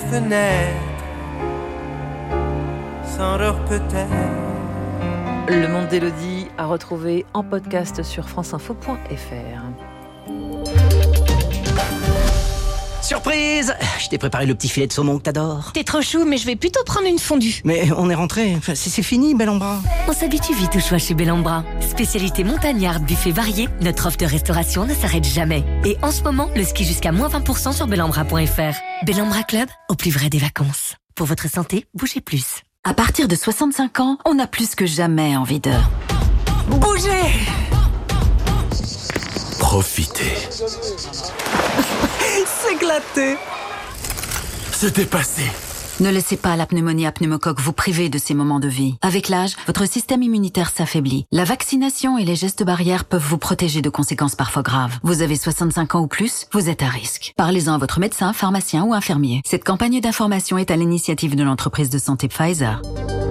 fenêtres s'endort peut-être. Le monde d'Élodie à retrouver en podcast sur franceinfo.fr. Surprise! Je t'ai préparé le petit filet de saumon que t'adores. T'es trop chou, mais je vais plutôt prendre une fondue. Mais on est rentré, enfin, c'est fini, bel en bras. On s'habitue vite au choix chez Bel en Bras. Spécialité montagnarde, buffet varié, notre offre de restauration ne s'arrête jamais. Et en ce moment, le ski jusqu'à moins 20% sur belenbras.fr. Bel en Bras Club, au plus vrai des vacances. Pour votre santé, bougez plus. À partir de 65 ans, on a plus que jamais envie de bouger. Profitez. S'éclater. Se dépasser. Ne laissez pas la pneumonie à pneumocoque vous priver de ces moments de vie. Avec l'âge, votre système immunitaire s'affaiblit. La vaccination et les gestes barrières peuvent vous protéger de conséquences parfois graves. Vous avez 65 ans ou plus, vous êtes à risque. Parlez-en à votre médecin, pharmacien ou infirmier. Cette campagne d'information est à l'initiative de l'entreprise de santé Pfizer.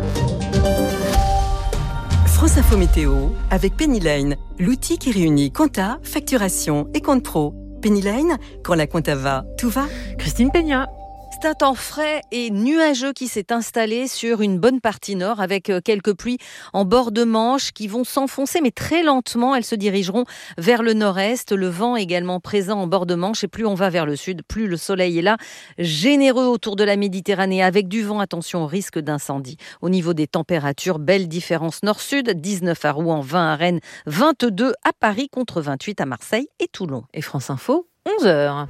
France Info Météo avec Penny Lane, l'outil qui réunit compta, facturation et compte pro. Penny Lane, quand la compta va, tout va. Christine Peña. C'est un temps frais et nuageux qui s'est installé sur une bonne partie nord avec quelques pluies en bord de Manche qui vont s'enfoncer mais très lentement. Elles se dirigeront vers le nord-est. Le vent également présent en bord de Manche et plus on va vers le sud, plus le soleil est là. Généreux autour de la Méditerranée avec du vent. Attention au risque d'incendie. Au niveau des températures, belle différence nord-sud. 19 à Rouen, 20 à Rennes, 22 à Paris contre 28 à Marseille et Toulon. Et France Info, 11h.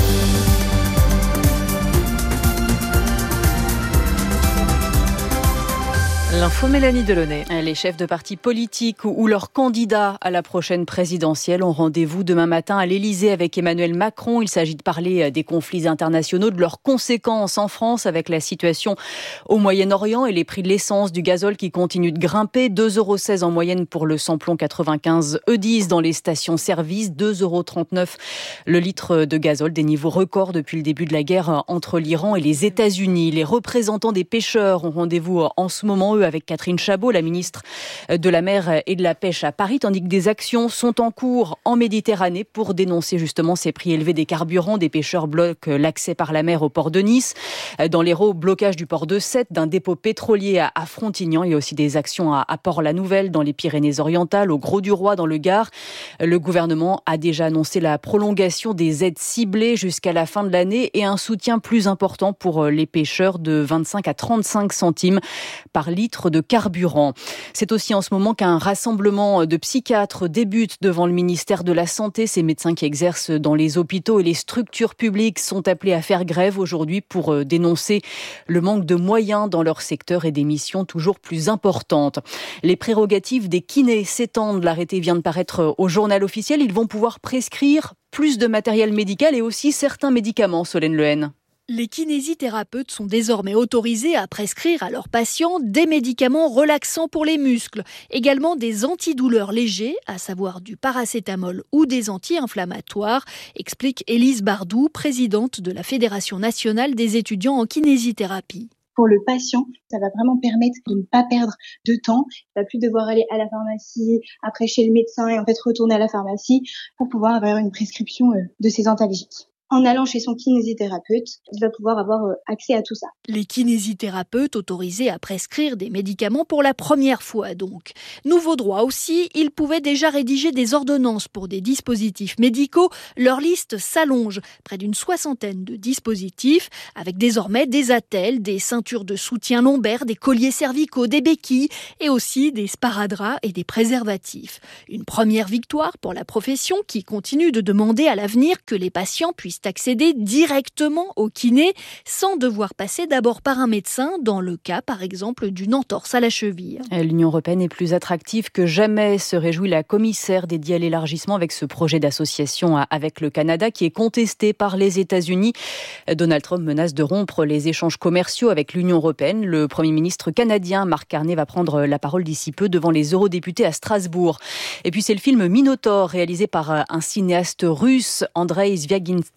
L'info Mélanie Delaunay. Les chefs de partis politiques ou leurs candidats à la prochaine présidentielle ont rendez-vous demain matin à l'Elysée avec Emmanuel Macron. Il s'agit de parler des conflits internationaux, de leurs conséquences en France avec la situation au Moyen-Orient et les prix de l'essence, du gazole qui continuent de grimper. 2,16 € en moyenne pour le samplon 95 E10 dans les stations-service, 2,39 € le litre de gazole, des niveaux records depuis le début de la guerre entre l'Iran et les États-Unis. Les représentants des pêcheurs ont rendez-vous en ce moment, eux, avec Catherine Chabot, la ministre de la Mer et de la Pêche à Paris, tandis que des actions sont en cours en Méditerranée pour dénoncer justement ces prix élevés des carburants. Des pêcheurs bloquent l'accès par la mer au port de Nice. Dans l'Hérault, blocage du port de Sète, d'un dépôt pétrolier à Frontignan. Il y a aussi des actions à Port-la-Nouvelle, dans les Pyrénées-Orientales, au Grau-du-Roi, dans le Gard. Le gouvernement a déjà annoncé la prolongation des aides ciblées jusqu'à la fin de l'année et un soutien plus important pour les pêcheurs de 25 à 35 centimes par litre de carburant. C'est aussi en ce moment qu'un rassemblement de psychiatres débute devant le ministère de la Santé. Ces médecins qui exercent dans les hôpitaux et les structures publiques sont appelés à faire grève aujourd'hui pour dénoncer le manque de moyens dans leur secteur et des missions toujours plus importantes. Les prérogatives des kinés s'étendent. L'arrêté vient de paraître au journal officiel. Ils vont pouvoir prescrire plus de matériel médical et aussi certains médicaments, Solène Lehen. Les kinésithérapeutes sont désormais autorisés à prescrire à leurs patients des médicaments relaxants pour les muscles, également des antidouleurs légers, à savoir du paracétamol ou des anti-inflammatoires, explique Élise Bardou, présidente de la Fédération nationale des étudiants en kinésithérapie. Pour le patient, ça va vraiment permettre de ne pas perdre de temps. Il ne va plus devoir aller à la pharmacie, après chez le médecin et en fait retourner à la pharmacie pour pouvoir avoir une prescription de ces antalgiques. En allant chez son kinésithérapeute, il va pouvoir avoir accès à tout ça. Les kinésithérapeutes autorisés à prescrire des médicaments pour la première fois donc. Nouveau droit aussi, ils pouvaient déjà rédiger des ordonnances pour des dispositifs médicaux. Leur liste s'allonge, près d'une 60aine de dispositifs, avec désormais des attelles, des ceintures de soutien lombaire, des colliers cervicaux, des béquilles et aussi des sparadraps et des préservatifs. Une première victoire pour la profession qui continue de demander à l'avenir que les patients puissent accéder directement au kiné sans devoir passer d'abord par un médecin dans le cas par exemple d'une entorse à la cheville. L'Union européenne est plus attractive que jamais, se réjouit la commissaire dédiée à l'élargissement avec ce projet d'association avec le Canada qui est contesté par les États-Unis. Donald Trump menace de rompre les échanges commerciaux avec l'Union européenne. Le Premier ministre canadien Mark Carney va prendre la parole d'ici peu devant les eurodéputés à Strasbourg. Et puis c'est le film Minotaur réalisé par un cinéaste russe, Andrei Zvyagintsev,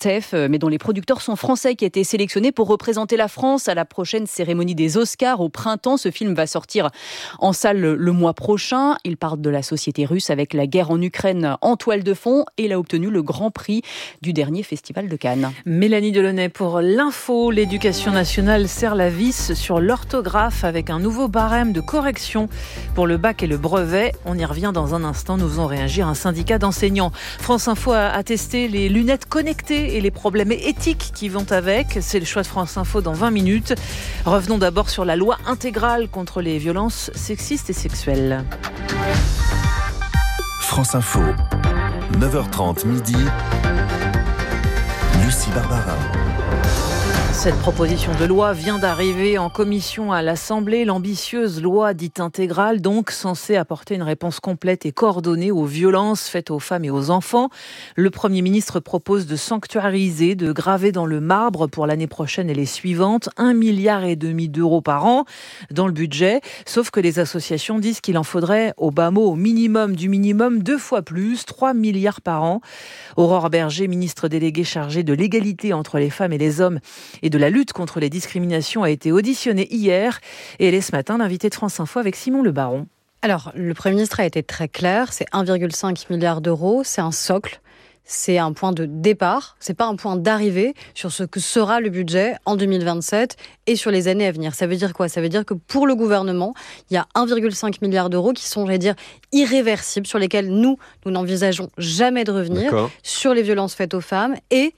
SF, mais dont les producteurs sont français, qui a été sélectionné pour représenter la France à la prochaine cérémonie des Oscars au printemps. Ce film va sortir en salle le mois prochain. Il parle de la société russe avec la guerre en Ukraine en toile de fond et il a obtenu le grand prix du dernier festival de Cannes. Mélanie Delaunay pour l'info. L'éducation nationale serre la vis sur l'orthographe avec un nouveau barème de correction pour le bac et le brevet. On y revient dans un instant. Nous faisons réagir un syndicat d'enseignants. France Info a testé les lunettes connectées et les problèmes éthiques qui vont avec. C'est le choix de France Info dans 20 minutes. Revenons d'abord sur la loi intégrale contre les violences sexistes et sexuelles. France Info, 9h30 midi, Lucie Barbara. Cette proposition de loi vient d'arriver en commission à l'Assemblée. L'ambitieuse loi dite intégrale, donc censée apporter une réponse complète et coordonnée aux violences faites aux femmes et aux enfants. Le Premier ministre propose de sanctuariser, de graver dans le marbre pour l'année prochaine et les suivantes 1,5 milliard d'euros par an dans le budget. Sauf que les associations disent qu'il en faudrait au bas mot, au minimum du minimum, 2 fois plus, 3 milliards par an. Aurore Berger, ministre déléguée chargée de l'égalité entre les femmes et les hommes et de la lutte contre les discriminations, a été auditionnée hier et elle est ce matin l'invitée de France Info avec Simon Le Baron. Alors, le Premier ministre a été très clair, c'est 1,5 milliard d'euros, c'est un socle. C'est un point de départ, c'est pas un point d'arrivée sur ce que sera le budget en 2027 et sur les années à venir. Ça veut dire quoi ? Ça veut dire que pour le gouvernement, il y a 1,5 milliard d'euros qui sont, j'allais dire, irréversibles, sur lesquels nous n'envisageons jamais de revenir, sur les violences faites aux femmes et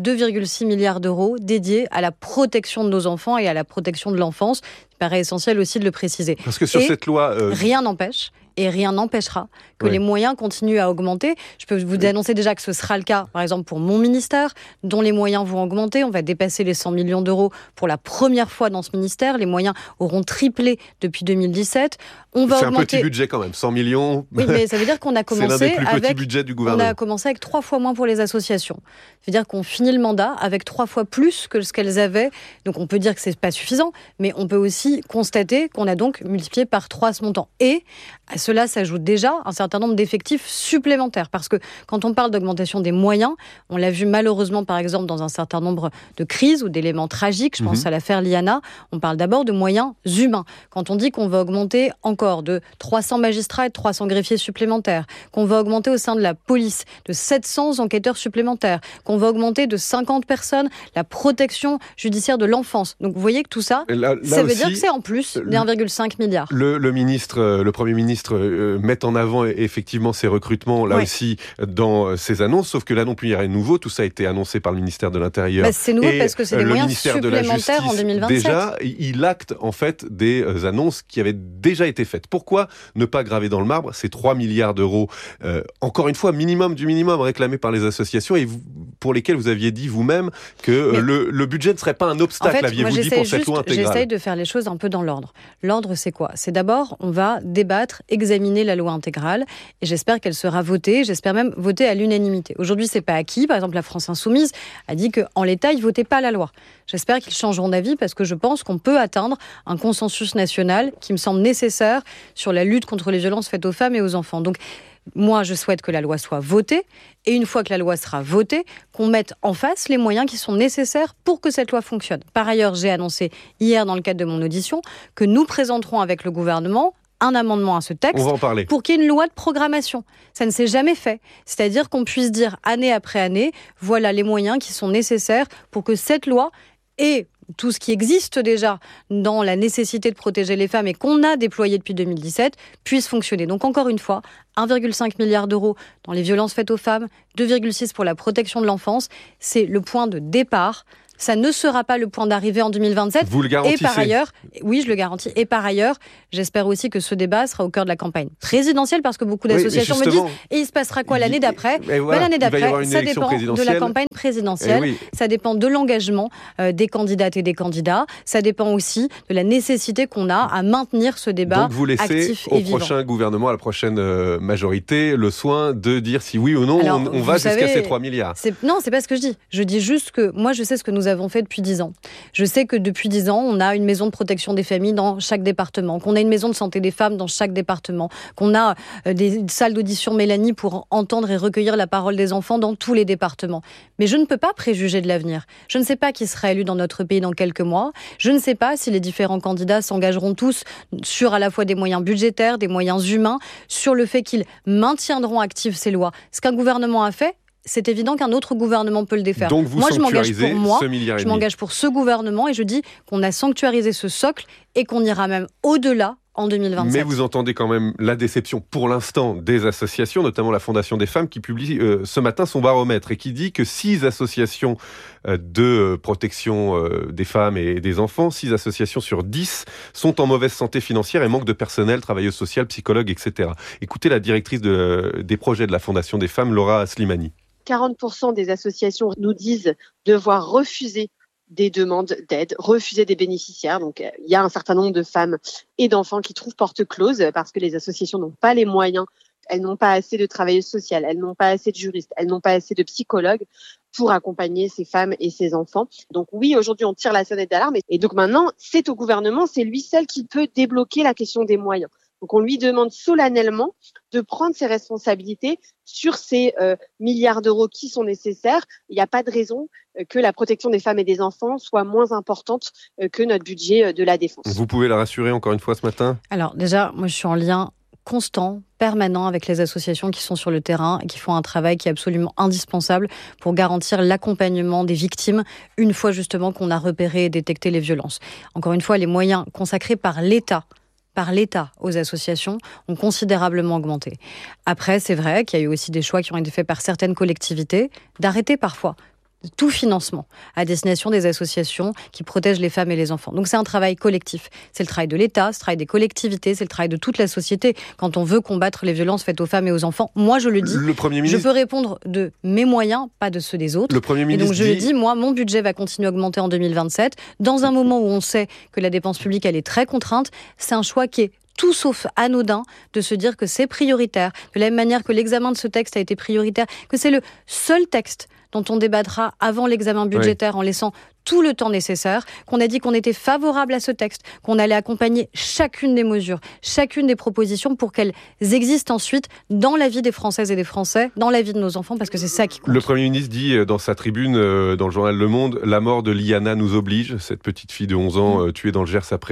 2,6 milliards d'euros dédiés à la protection de nos enfants et à la protection de l'enfance. Il paraît essentiel aussi de le préciser. Parce que sur cette loi... Rien n'empêche. Et rien n'empêchera que les moyens continuent à augmenter. Je peux vous annoncer déjà que ce sera le cas, par exemple, pour mon ministère, dont les moyens vont augmenter. On va dépasser les 100 millions d'euros pour la première fois dans ce ministère. Les moyens auront triplé depuis 2017. C'est un petit budget quand même, 100 millions. Oui, mais ça veut dire qu'on a commencé c'est l'un des plus petits budgets du gouvernement. On a commencé avec 3 fois moins pour les associations. Ça veut dire qu'on finit le mandat avec 3 fois plus que ce qu'elles avaient. Donc on peut dire que c'est pas suffisant, mais on peut aussi constater qu'on a donc multiplié par 3 ce montant. Et à cela s'ajoute déjà un certain nombre d'effectifs supplémentaires. Parce que quand on parle d'augmentation des moyens, on l'a vu malheureusement par exemple dans un certain nombre de crises ou d'éléments tragiques, je pense à l'affaire Liana, on parle d'abord de moyens humains. Quand on dit qu'on va augmenter encore de 300 magistrats et de 300 greffiers supplémentaires, qu'on va augmenter au sein de la police de 700 enquêteurs supplémentaires, qu'on va augmenter de 50 personnes la protection judiciaire de l'enfance. Donc vous voyez que tout ça, ça veut dire que c'est en plus des 1,5 milliard. Le Premier ministre met en avant effectivement ces recrutements là aussi dans ses annonces, sauf que là non plus il n'y a rien de nouveau, tout ça a été annoncé par le ministère de l'Intérieur. C'est nouveau parce que c'est des moyens supplémentaires en 2027. Déjà, il acte en fait des annonces qui avaient déjà été faites. Pourquoi ne pas graver dans le marbre ces 3 milliards d'euros, encore une fois, minimum du minimum réclamé par les associations et pour lesquels vous aviez dit vous-même que le budget ne serait pas un obstacle, aviez-vous dit, pour cette loi intégrale. J'essaye de faire les choses un peu dans l'ordre. L'ordre, c'est quoi ? C'est d'abord, on va débattre, examiner la loi intégrale et j'espère qu'elle sera votée, j'espère même votée à l'unanimité. Aujourd'hui, c'est pas acquis. Par exemple, la France Insoumise a dit qu'en l'état, ils votaient pas la loi. J'espère qu'ils changeront d'avis parce que je pense qu'on peut atteindre un consensus national qui me semble nécessaire sur la lutte contre les violences faites aux femmes et aux enfants. Donc, moi, je souhaite que la loi soit votée et une fois que la loi sera votée, qu'on mette en face les moyens qui sont nécessaires pour que cette loi fonctionne. Par ailleurs, j'ai annoncé hier dans le cadre de mon audition que nous présenterons avec le gouvernement un amendement à ce texte pour qu'il y ait une loi de programmation. Ça ne s'est jamais fait. C'est-à-dire qu'on puisse dire année après année, voilà les moyens qui sont nécessaires pour que cette loi et tout ce qui existe déjà dans la nécessité de protéger les femmes et qu'on a déployé depuis 2017 puisse fonctionner. Donc encore une fois, 1,5 milliard d'euros dans les violences faites aux femmes, 2,6 pour la protection de l'enfance, c'est le point de départ. Ça ne sera pas le point d'arrivée en 2027. Vous le garantissez ? Et par ailleurs, oui, je le garantis. Et par ailleurs, j'espère aussi que ce débat sera au cœur de la campagne présidentielle, parce que beaucoup d'associations me disent « Et il se passera quoi l'année d'après ?» L'année d'après, ça dépend de la campagne présidentielle. Ça dépend de l'engagement des candidates et des candidats. Ça dépend aussi de la nécessité qu'on a à maintenir ce débat actif et vivant. Donc vous laissez au prochain gouvernement, à la prochaine majorité, le soin de dire si oui ou non on va jusqu'à ces 3 milliards. Non, c'est pas ce que je dis. Je dis juste que moi, je sais ce que nous nous avons fait depuis 10 ans. Je sais que depuis 10 ans, on a une maison de protection des familles dans chaque département, qu'on a une maison de santé des femmes dans chaque département, qu'on a des salles d'audition Mélanie pour entendre et recueillir la parole des enfants dans tous les départements. Mais je ne peux pas préjuger de l'avenir. Je ne sais pas qui sera élu dans notre pays dans quelques mois. Je ne sais pas si les différents candidats s'engageront tous sur à la fois des moyens budgétaires, des moyens humains, sur le fait qu'ils maintiendront actives ces lois. Ce qu'un gouvernement a fait, c'est évident qu'un autre gouvernement peut le défaire. Donc vous sanctuarisez ce milliard et demi. Je m'engage pour ce gouvernement et je dis qu'on a sanctuarisé ce socle et qu'on ira même au-delà en 2027. Mais vous entendez quand même la déception pour l'instant des associations, notamment la Fondation des femmes qui publie ce matin son baromètre et qui dit que 6 associations de protection des femmes et des enfants, 6 associations sur 10 sont en mauvaise santé financière et manquent de personnel, travailleuses sociales, psychologues, etc. Écoutez la directrice des projets de la Fondation des femmes, Laura Slimani. 40% des associations nous disent devoir refuser des demandes d'aide, refuser des bénéficiaires. Donc, il y a un certain nombre de femmes et d'enfants qui trouvent porte close parce que les associations n'ont pas les moyens, elles n'ont pas assez de travailleuses sociales, elles n'ont pas assez de juristes, elles n'ont pas assez de psychologues pour accompagner ces femmes et ces enfants. Donc oui, aujourd'hui, on tire la sonnette d'alarme et donc maintenant, c'est au gouvernement, c'est lui seul qui peut débloquer la question des moyens. Donc on lui demande solennellement de prendre ses responsabilités sur ces milliards d'euros qui sont nécessaires. Il n'y a pas de raison que la protection des femmes et des enfants soit moins importante que notre budget de la défense. Vous pouvez la rassurer encore une fois ce matin ? Alors déjà, moi je suis en lien constant, permanent avec les associations qui sont sur le terrain et qui font un travail qui est absolument indispensable pour garantir l'accompagnement des victimes une fois justement qu'on a repéré et détecté les violences. Encore une fois, les moyens consacrés par l'État aux associations ont considérablement augmenté. Après, c'est vrai qu'il y a eu aussi des choix qui ont été faits par certaines collectivités d'arrêter parfois tout financement à destination des associations qui protègent les femmes et les enfants. Donc c'est un travail collectif. C'est le travail de l'État, c'est le travail des collectivités, c'est le travail de toute la société quand on veut combattre les violences faites aux femmes et aux enfants. Moi, je le dis, je peux répondre de mes moyens, pas de ceux des autres. Le Premier ministre et donc je le dis, moi, mon budget va continuer à augmenter en 2027. Dans un moment où on sait que la dépense publique, elle est très contrainte, c'est un choix qui est tout sauf anodin de se dire que c'est prioritaire, de la même manière que l'examen de ce texte a été prioritaire, que c'est le seul texte dont on débattra avant l'examen budgétaire en laissant tout le temps nécessaire, qu'on a dit qu'on était favorable à ce texte, qu'on allait accompagner chacune des mesures, chacune des propositions pour qu'elles existent ensuite dans la vie des Françaises et des Français, dans la vie de nos enfants, parce que c'est ça qui compte. Le Premier ministre dit dans sa tribune, dans le journal Le Monde, la mort de Liana nous oblige, cette petite fille de 11 ans tuée dans le Gers après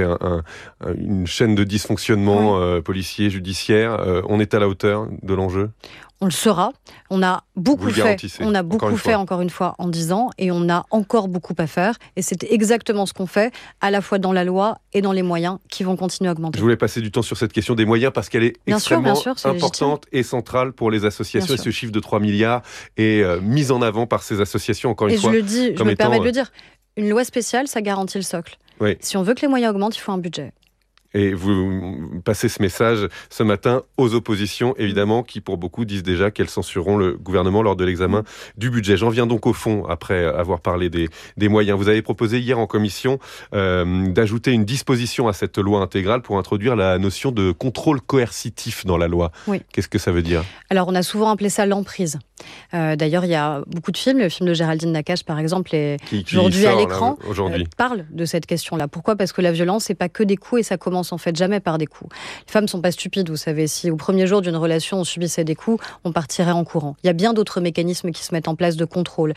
une chaîne de dysfonctionnements policiers, judiciaires. On est à la hauteur de l'enjeu ? On le sera. On a beaucoup fait, encore une fois, en 10 ans, et on a encore beaucoup à faire. Et c'est exactement ce qu'on fait, à la fois dans la loi et dans les moyens qui vont continuer à augmenter. Je voulais passer du temps sur cette question des moyens parce qu'elle est extrêmement importante et centrale pour les associations. Et ce chiffre de 3 milliards est mis en avant par ces associations, encore une fois. Et je me permets de le dire, une loi spéciale, ça garantit le socle. Oui. Si on veut que les moyens augmentent, il faut un budget. Et vous passez ce message ce matin aux oppositions, évidemment, qui pour beaucoup disent déjà qu'elles censureront le gouvernement lors de l'examen du budget. J'en viens donc au fond, après avoir parlé des moyens. Vous avez proposé hier en commission d'ajouter une disposition à cette loi intégrale pour introduire la notion de contrôle coercitif dans la loi. Oui. Qu'est-ce que ça veut dire ? Alors, on a souvent appelé ça l'emprise. D'ailleurs, il y a beaucoup de films. Le film de Géraldine Nakache, par exemple, est aujourd'hui à l'écran, parle de cette question-là. Pourquoi ? Parce que la violence, c'est pas que des coups et ça commence en fait jamais par des coups. Les femmes sont pas stupides, vous savez. Si au premier jour d'une relation, on subissait des coups, on partirait en courant. Il y a bien d'autres mécanismes qui se mettent en place de contrôle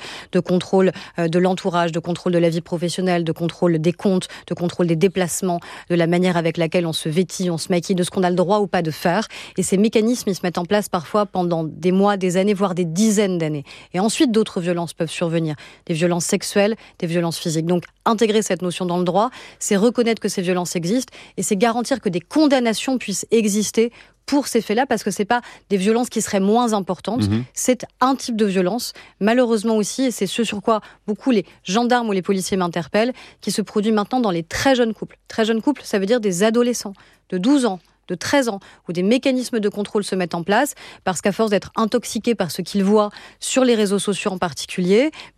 de l'entourage, de contrôle de la vie professionnelle, de contrôle des comptes, de contrôle des déplacements, de la manière avec laquelle on se vêtit, on se maquille, de ce qu'on a le droit ou pas de faire. Et ces mécanismes, ils se mettent en place parfois pendant des mois, des années, voire des dizaines d'années. Et ensuite, d'autres violences peuvent survenir. Des violences sexuelles, des violences physiques. Donc, intégrer cette notion dans le droit, c'est reconnaître que ces violences existent et c'est garantir que des condamnations puissent exister pour ces faits-là, parce que c'est pas des violences qui seraient moins importantes, c'est un type de violence, malheureusement aussi, et c'est ce sur quoi beaucoup les gendarmes ou les policiers m'interpellent, qui se produit maintenant dans les très jeunes couples. Très jeunes couples, ça veut dire des adolescents de 12 ans, de 13 ans, où des mécanismes de contrôle se mettent en place, parce qu'à force d'être intoxiqués par ce qu'ils voient sur les réseaux sociaux en particulier,